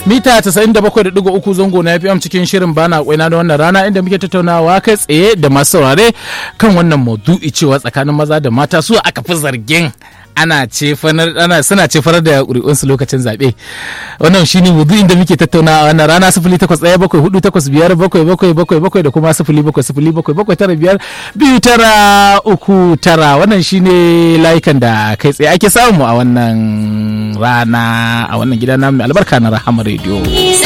mita 97.3 zango na FM cikin shirin bana kwaina da wannan rana inda muke tattaunawa kai tsaye da masu saurare kan wannan maudu'i cewa tsakanin maza da mata su aka fi zargin suna cefanar da ƙuri'unsu lokacin zaɓe. Wannan shine maudu'in da muke tattaunawa wannan rana 0817485777 da kuma 0707795239. Wannan shine layukan da kai tsaye ake samu a wannan rana a wannan gida namu albarka na Rahama Radio.